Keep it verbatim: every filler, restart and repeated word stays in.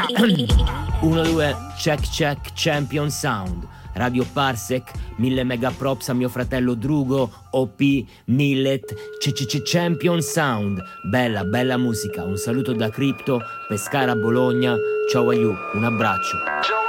uno due, check check, champion sound. Radio Parsec, mille mega props a mio fratello Drugo, O P, Millet, C C C Champion Sound. Bella, bella musica. Un saluto da Crypto, Pescara Bologna. Ciao a you, un abbraccio.